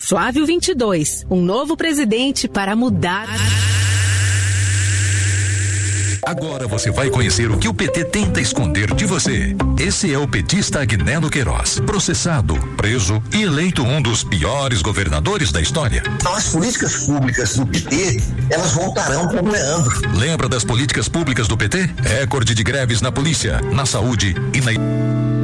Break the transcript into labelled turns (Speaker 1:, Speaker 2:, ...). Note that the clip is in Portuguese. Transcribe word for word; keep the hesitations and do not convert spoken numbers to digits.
Speaker 1: Flávio vinte e dois, um novo presidente para mudar.
Speaker 2: Agora você vai conhecer o que o P T tenta esconder de você. Esse é o petista Agnello Queiroz, processado, preso e eleito um dos piores governadores da história.
Speaker 3: Então as políticas públicas do P T, elas voltarão como Leandro.
Speaker 2: Lembra das políticas públicas do P T? Recorde de greves na polícia, na saúde e na...